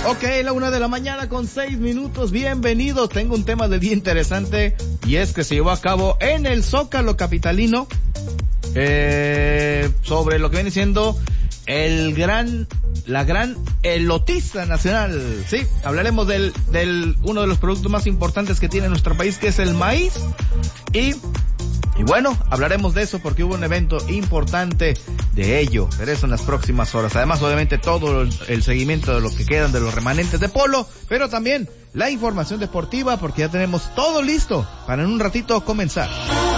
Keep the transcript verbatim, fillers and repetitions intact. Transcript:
Ok, la una de la mañana con seis minutos, bienvenidos. Tengo un tema del día interesante y es que se llevó a cabo en el Zócalo capitalino, eh, sobre lo que viene siendo el gran, la gran elotista nacional. Sí, hablaremos del, del, uno de los productos más importantes que tiene nuestro país, que es el maíz. Y, y bueno, hablaremos de eso porque hubo un evento importante de ello, pero eso en las próximas horas. Además, obviamente, todo el, el seguimiento de lo que quedan de los remanentes de polo, pero también la información deportiva porque ya tenemos todo listo para en un ratito comenzar.